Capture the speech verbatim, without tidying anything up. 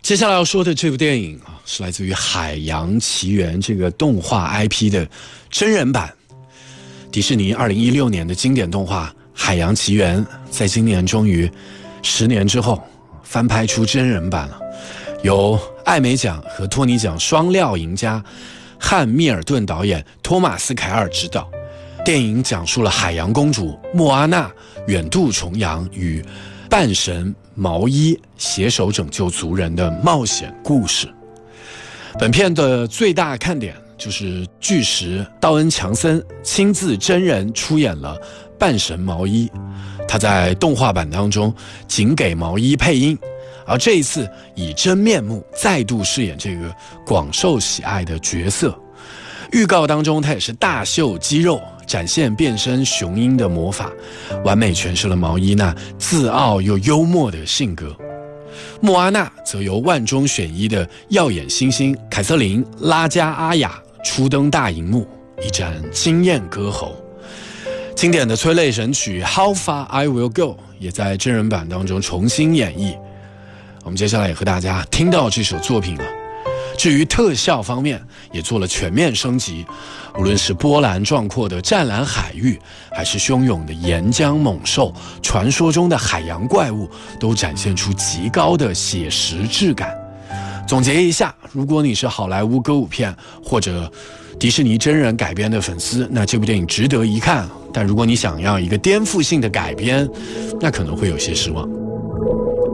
接下来要说的这部电影啊，是来自于《海洋奇缘》这个动画 I P 的真人版。迪士尼二零一六年的经典动画《海洋奇缘》在今年终于十年之后翻拍出真人版了，由艾美奖和托尼奖双料赢家汉密尔顿导演托马斯凯尔执导。电影讲述了海洋公主莫阿娜远渡重洋与半神毛衣携手拯救族人的冒险故事。本片的最大看点就是巨石道恩强森亲自真人出演了半神毛衣，他在动画版当中仅给毛衣配音，而这一次以真面目再度饰演这个广受喜爱的角色。预告当中他也是大秀肌肉，展现变身雄鹰的魔法，完美诠释了毛衣那自傲又幽默的性格。莫阿娜则由万中选一的耀眼新星凯瑟琳·拉加阿雅初登大荧幕，一展惊艳歌喉。经典的催泪神曲 How Far I Will Go 也在真人版当中重新演绎。我们接下来也和大家听到这首作品了。至于特效方面也做了全面升级，无论是波澜壮阔的湛蓝海域，还是汹涌的岩浆猛兽，传说中的海洋怪物，都展现出极高的写实质感。总结一下，如果你是好莱坞歌舞片或者迪士尼真人改编的粉丝，那这部电影值得一看，但如果你想要一个颠覆性的改编，那可能会有些失望。